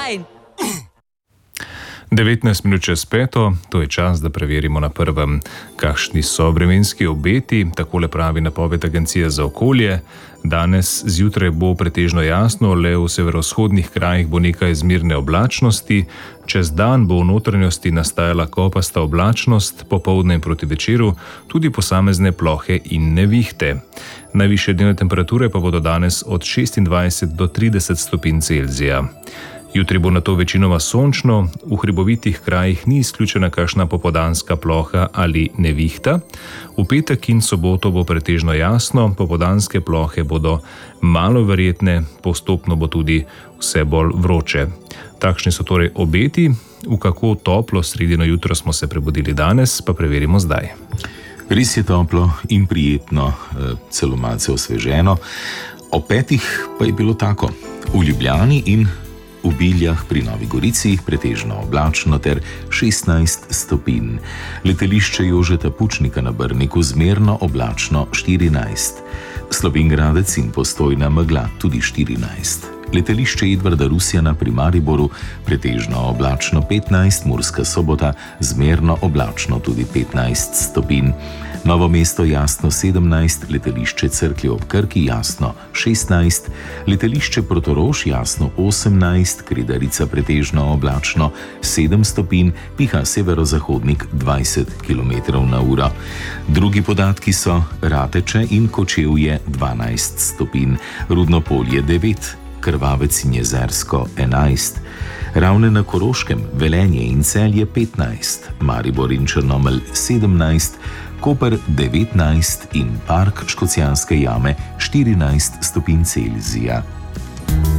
sein. 19 minut čez 5, to je čas, da preverimo na prvem, kakšni so vremenski obeti. Takole pravi napoved Agencije za okolje. Danes zjutraj bo pretežno jasno, le v severovzhodnih krajih bo nekaj zmirne oblačnosti. Čez dan bo v notranjosti nastajala kopasta oblačnost, popoldne in proti večeru tudi posamezne plohe in nevihte. Najvišje dnevne temperature pa bodo danes od 26 do 30 stopinj Celzija. Jutri bo nato večinoma sončno, v hribovitih krajih ni izključena kakšna popoldanska ploha ali nevihta. V petek in soboto bo pretežno jasno, popoldanske plohe bodo malo verjetne, postopno bo tudi vse bolj vroče. Takšni so torej obeti. V kako toplo sredino jutro smo se prebudili danes, pa preverimo zdaj. Res je toplo in prijetno, celo malce osveženo. Ob 5 pa je bilo tako. V Ljubljani in v Biljah pri Novi Gorici pretežno oblačno ter 16 stopinj. Letališče Jožeta Pučnika na Brniku zmerno oblačno 14. Slovenj Gradec in Postojna megla tudi 14. Letališče Edvarda Rusjana pri Mariboru pretežno oblačno 15, Murska Sobota zmerno oblačno tudi 15 stopinj. Novo mesto jasno 17, letališče Cerklje ob Krki jasno 16, letališče Portorož jasno 18, Kredarica pretežno oblačno 7 stopinj, piha severozahodnik 20 km/h. Drugi podatki so Rateče in Kočevje 12 stopinj, Rudno Polje 9, Krvavec in Jezersko 11, Ravne na Koroškem, Velenje in Celje 15, Maribor in Črnomelj 17, Koper 19 in Park Škocjanske jame 14 stopinj Celzija.